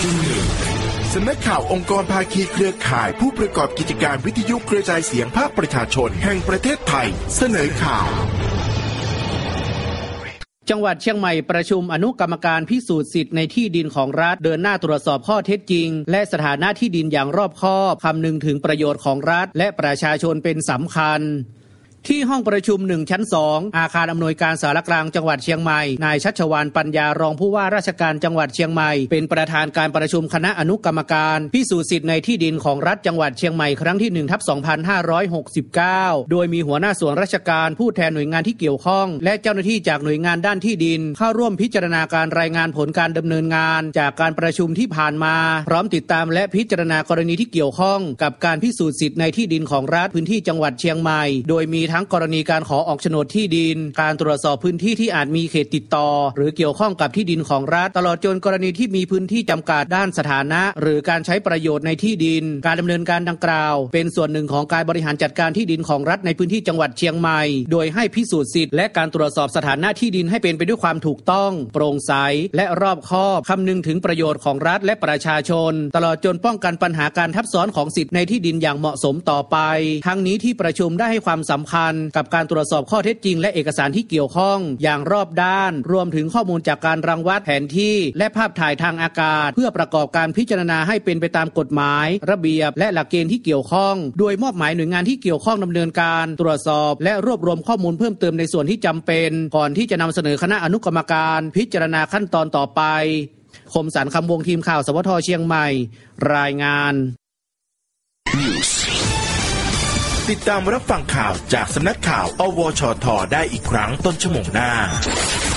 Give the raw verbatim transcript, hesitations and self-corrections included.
สำนักข่าวองค์กรภาคีเครือข่ายผู้ประกอบกิจการวิทยุกระจายเสียงภาคประชาชนแห่งประเทศไทยเสนอข่าวจังหวัดเชียงใหม่ประชุมอนุกรรมการพิสูจน์สิทธิ์ในที่ดินของรัฐเดินหน้าตรวจสอบข้อเท็จจริงและสถานะที่ดินอย่างรอบคอบคำนึงถึงประโยชน์ของรัฐและประชาชนเป็นสำคัญที่ห้องประชุมหนึ่งชั้นสองอาคารอำนวยการสารกลางจังหวัดเชียงใหม่นายชัชวาลปัญญารองผู้ว่าราชการจังหวัดเชียงใหม่เป็นประธานการประชุมคณะอนุกรรมการพิสูจน์สิทธิ์ในที่ดินของรัฐจังหวัดเชียงใหม่ครั้งที่ หนึ่งทับสองพันห้าร้อยหกสิบเก้า โดยมีหัวหน้าส่วนราชการผู้แทนหน่วยงานที่เกี่ยวข้องและเจ้าหน้าที่จากหน่วยงานด้านที่ดินเข้าร่วมพิจารณาการรายงานผลการดำเนินงานจากการประชุมที่ผ่านมาพร้อมติดตามและพิจารณากรณีที่เกี่ยวข้องกับการพิสูจน์สิทธิ์ในที่ดินของรัฐพื้นที่จังหวัดเชียงใหม่โดยมีทั้งกรณีการขอออกโฉนดที่ดินการตรวจสอบพื้นที่ที่อาจมีเขตติดต่อหรือเกี่ยวข้องกับที่ดินของรัฐตลอดจนกรณีที่มีพื้นที่จำกัดด้านสถานะหรือการใช้ประโยชน์ในที่ดินการดำเนินการดังกล่าวเป็นส่วนหนึ่งของการบริหารจัดการที่ดินของรัฐในพื้นที่จังหวัดเชียงใหม่โดยให้พิสูจน์สิทธิ์และการตรวจสอบสถานะที่ดินให้เป็นไปด้วยความถูกต้องโปร่งใสและรอบคอบคำนึงถึงประโยชน์ของรัฐและประชาชนตลอดจนป้องกันปัญหาการทับซ้อนของสิทธิ์ในที่ดินอย่างเหมาะสมต่อไปทั้งนี้ที่ประชุมได้ให้ความสำคัญกับการตรวจสอบข้อเท็จจริงและเอกสารที่เกี่ยวข้องอย่างรอบด้านรวมถึงข้อมูลจากการรังวัดแผนที่และภาพถ่ายทางอากาศเพื่อประกอบการพิจารณาให้เป็นไปตามกฎหมายระเบียบและหลักเกณฑ์ที่เกี่ยวข้องโดยมอบหมายหน่วยงานที่เกี่ยวข้องดำเนินการตรวจสอบและรวบรวมข้อมูลเพิ่มเติมในส่วนที่จำเป็นก่อนที่จะนำเสนอคณะอนุกรรมการพิจารณาขั้นตอนต่อไปคมสันต์คำวงทีมข่าวสวทเชียงใหม่รายงานติดตามรับฟังข่าวจากสำนักข่าวอวชทได้อีกครั้งต้นชั่วโมงหน้า